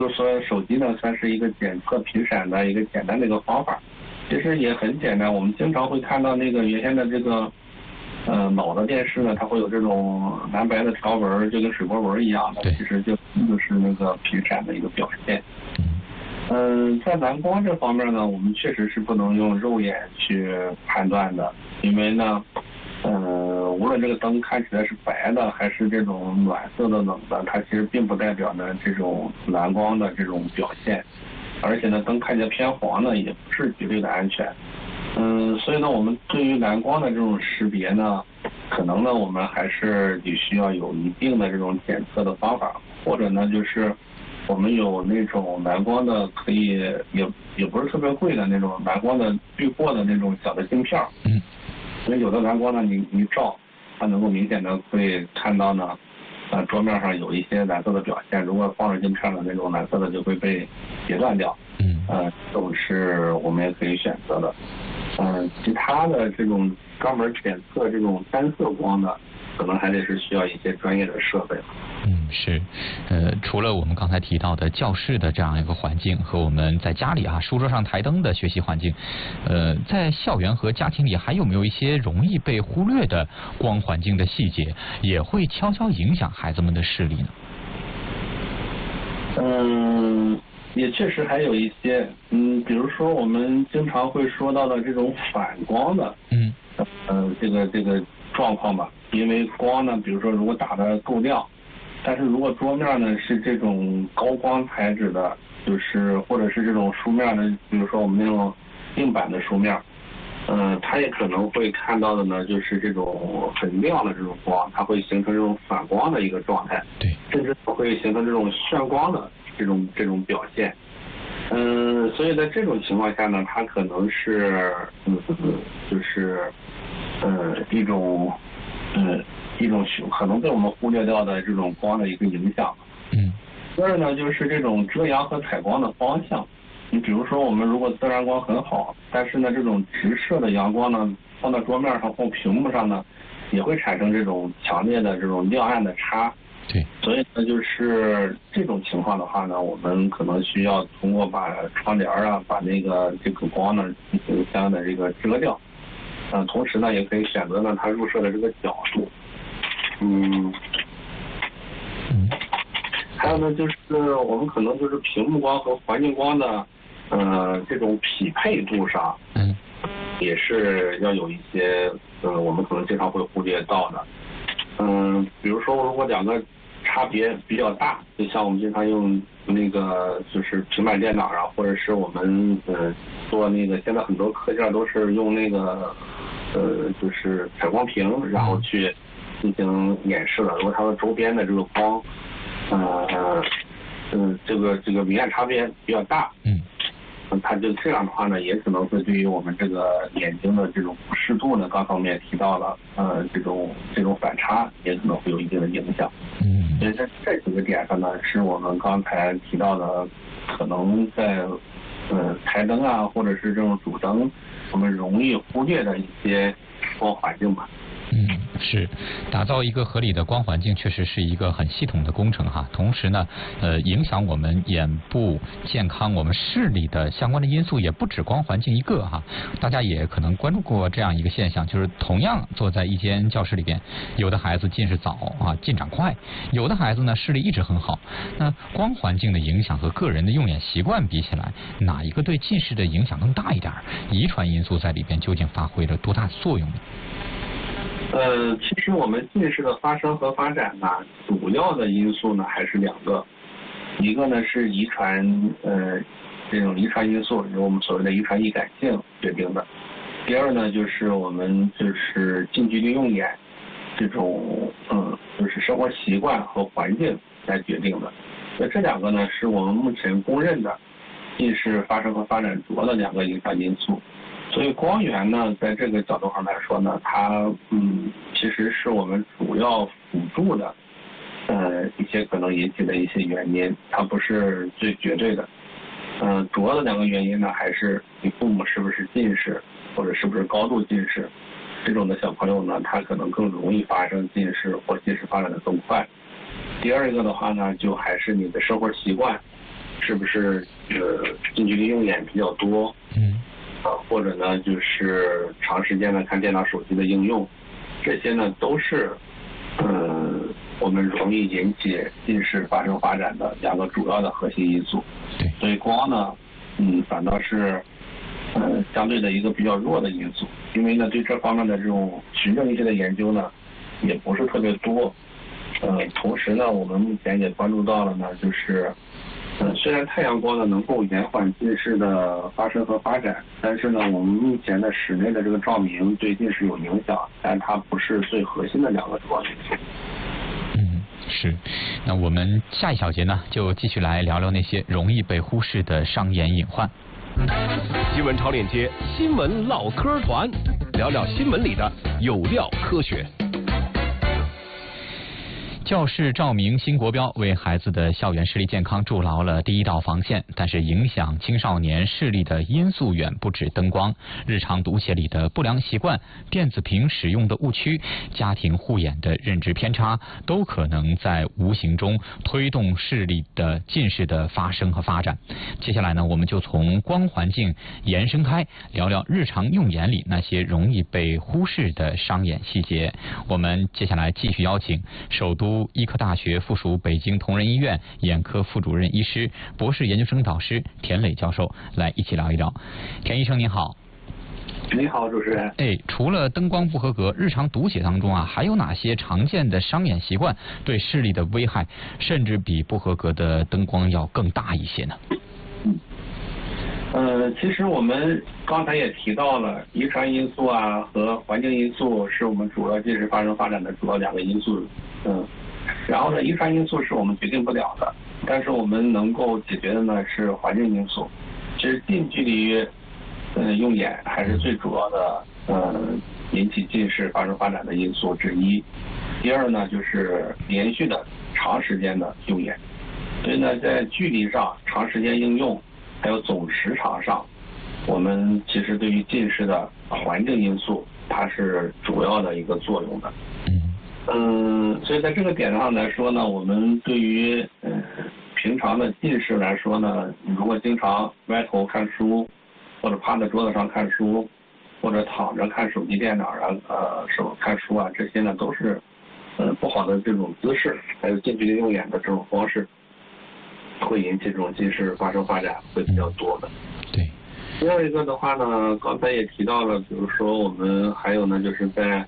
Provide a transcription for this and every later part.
就是说手机呢算是一个检测频闪的一个简单的一个方法，其实也很简单。我们经常会看到那个原先的这个老的电视呢，它会有这种蓝白的条纹，就跟水波纹一样的，其实就是那个频闪的一个表现。在蓝光这方面呢，我们确实是不能用肉眼去判断的，因为呢，无论这个灯看起来是白的还是这种暖色的冷的，它其实并不代表呢这种蓝光的这种表现，而且呢，灯看起来偏黄呢，也不是绝对的安全。所以呢，我们对于蓝光的这种识别呢，可能呢，我们还是得需要有一定的这种检测的方法，或者呢，就是我们有那种蓝光的，可以也不是特别贵的那种蓝光的滤过的那种小的镜片。所以有的蓝光呢，你照，它能够明显的会看到呢，桌面上有一些蓝色的表现，如果放着镜片的那种蓝色的就会被截断掉。这种是我们也可以选择的。其他的这种专门检测这种单色光的，可能还得是需要一些专业的设备。 是，除了我们刚才提到的教室的这样一个环境和我们在家里书桌上台灯的学习环境，在校园和家庭里还有没有一些容易被忽略的光环境的细节，也会悄悄影响孩子们的视力呢？ 也确实还有一些，比如说我们经常会说到的这种反光的，这个状况吧。因为光呢，比如说如果打得够亮，但是如果桌面呢是这种高光材质的，就是或者是这种书面的，比如说我们那种硬板的书面，它也可能会看到的呢，就是这种很亮的这种光，它会形成这种反光的一个状态，甚至会形成这种眩光的这种表现。所以在这种情况下呢，它可能是就是一种可能被我们忽略掉的这种光的一个影响。第二呢，就是这种遮阳和采光的方向。你比如说，我们如果自然光很好，但是呢，这种直射的阳光呢，放到桌面上或屏幕上呢，也会产生这种强烈的这种亮暗的差。所以呢，就是这种情况的话呢，我们可能需要通过把窗帘把这个光呢进行相应的这个遮掉。同时呢，也可以选择呢它入射的这个角度。还有呢，就是我们可能就是屏幕光和环境光的这种匹配度上，也是要有一些我们可能经常会忽略到的。比如说如果两个差别比较大，就像我们经常用那个就是平板电脑或者是我们做那个现在很多课件都是用那个就是采光屏，然后去进行演示的。如果它的周边的这个光这个明暗差别比较大，它就这样的话呢，也可能会对于我们这个眼睛的这种不适度呢，刚才我们也提到了，这种反差也可能会有一定的影响。所以在这几个点上呢，是我们刚才提到的，可能在台灯或者是这种主灯，我们容易忽略的一些光环境吧。 是，打造一个合理的光环境确实是一个很系统的工程同时呢，影响我们眼部健康、我们视力的相关的因素也不止光环境一个大家也可能关注过这样一个现象，就是同样坐在一间教室里边，有的孩子近视早进展快，有的孩子呢视力一直很好。那光环境的影响和个人的用眼习惯比起来，哪一个对近视的影响更大一点？遗传因素在里边究竟发挥了多大的作用呢？ 其实我们近视的发生和发展呢，主要的因素呢还是两个，一个呢是遗传，这种遗传因素，由我们所谓的遗传易感性决定的；第二呢就是我们就是近距离用眼这种就是生活习惯和环境来决定的。那这两个呢是我们目前公认的近视发生和发展主要的两个影响因素。所以光源呢，在这个角度上来说呢，它其实是我们主要辅助的一些可能引起的一些原因，它不是最绝对的。主要的两个原因呢，还是你父母是不是近视，或者是不是高度近视，这种的小朋友呢，他可能更容易发生近视或近视发展的更快。第二个的话呢，就还是你的生活习惯， 是不是近距离用眼比较多，或者呢就是长时间的看电脑、手机的应用，这些呢都是我们容易引起近视发生发展的2个主要的核心因素。所以光呢，反倒是相对的一个比较弱的因素，因为呢对这方面的这种循证医学的研究呢也不是特别多。同时呢，我们目前也关注到了呢，就是虽然太阳光呢能够延缓近视的发生和发展，但是呢，我们目前的室内的这个照明对近视有影响，但它不是最核心的2个主要因素。 是。那我们下一小节呢，就继续来聊聊那些容易被忽视的伤眼隐患。 新闻超链接，新闻唠嗑团，聊聊新闻里的有料科学。 教室照明新国标为孩子的校园视力健康筑牢了第一道防线，但是影响青少年视力的因素远不止灯光，日常读写里的不良习惯、电子屏使用的误区、家庭护眼的认知偏差，都可能在无形中推动视力的近视的发生和发展。接下来呢，我们就从光环境延伸开，聊聊日常用眼里那些容易被忽视的伤眼细节。我们接下来继续邀请首都医科大学附属北京同仁医院眼科副主任医师、博士研究生导师田磊教授来一起聊一聊。田医生您好。 你好，主持人。 除了灯光不合格，日常读写当中还有哪些常见的伤眼习惯对视力的危害，甚至比不合格的灯光要更大一些呢？ 其实我们刚才也提到了，遗传因素和环境因素是我们主要近视发生发展的主要2个因素。然后呢，遗传因素是我们决定不了的，但是我们能够解决的呢是环境因素。其实近距离用眼还是最主要的引起近视发生发展的因素之一。第二呢，就是连续的长时间的用眼。所以呢，在距离上、长时间应用还有总时长上，我们其实对于近视的环境因素它是主要的一个作用的。所以在这个点上来说呢，我们对于平常的近视来说呢，如果经常歪头看书，或者趴在桌子上看书，或者躺着看手机、电脑手看书这些呢都是不好的这种姿势，还有近距离用眼的这种方式，会引起这种近视发生发展会比较多的。 对。 第二一个的话呢，刚才也提到了，比如说我们还有呢，就是在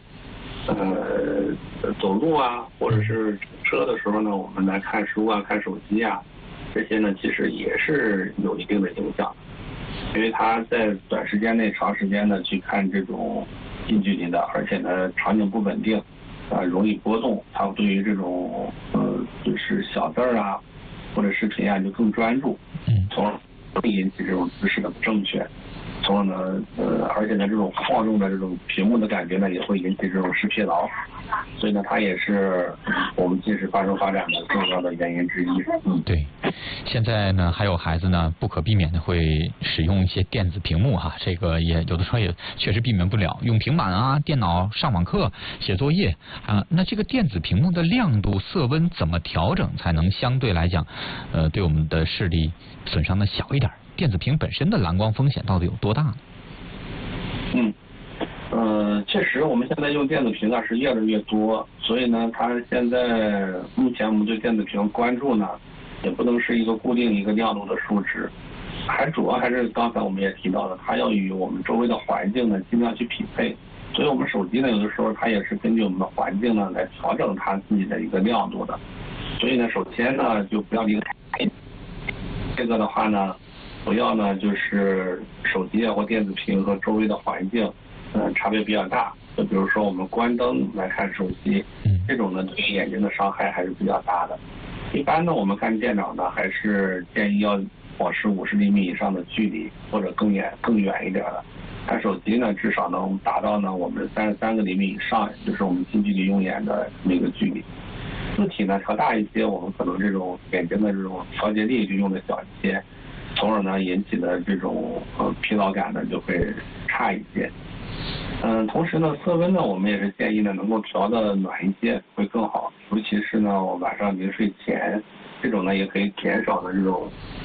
走路或者是车的时候呢，我们来看书看手机这些呢其实也是有一定的影响，因为它在短时间内长时间的去看这种近距离的，而且呢场景不稳定容易波动，它对于这种就是小字或者视频就更专注，从而会引起这种姿势的不正确，从而呢而且呢这种晃动的这种屏幕的感觉呢也会引起这种视疲劳，所以呢它也是我们近视发生发展的重要的原因之一。 对。现在呢还有孩子呢不可避免的会使用一些电子屏幕这个也有的时候也确实避免不了，用平板电脑上网课、写作业那这个电子屏幕的亮度、色温怎么调整才能相对来讲对我们的视力损伤的小一点？电子屏本身的蓝光风险到底有多大呢？ 确实我们现在用电子屏是越来越多，所以呢它现在目前我们对电子屏关注呢也不能是一个固定一个亮度的数值，主要还是刚才我们也提到的，它要与我们周围的环境呢尽量去匹配。所以我们手机呢有的时候它也是根据我们的环境呢来调整它自己的一个亮度的。所以呢首先呢就不要离得太近，这个的话呢不要呢就是手机或电子屏和周围的环境差别比较大，就比如说我们关灯来看手机，这种呢对于眼睛的伤害还是比较大的。一般呢我们看电脑呢还是建议要保持50厘米以上的距离，或者更远一点的。看手机呢至少能达到呢我们33个厘米以上，也就是我们近距离用眼的那个距离。字体呢调大一些，我们可能这种眼睛的这种调节力就用的小一些，从而呢引起的这种疲劳感呢就会差一些。同时呢色温呢我们也是建议呢能够调的暖一些会更好，尤其是呢晚上临睡前，这种呢也可以减少呢这种